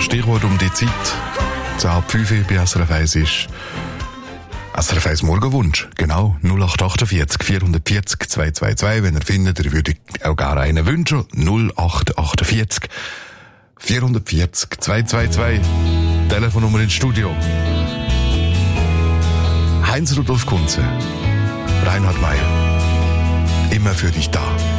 Stichwort um die Zeit. 10:05 bei SRF 1 ist SRF 1 Morgenwunsch. Genau, 0848 440 222. Wenn ihr findet, ihr würdet auch gerne einen wünschen. 0848 440 222. Telefonnummer ins Studio. Heinz Rudolf Kunze, Reinhard Meier. Immer für dich da.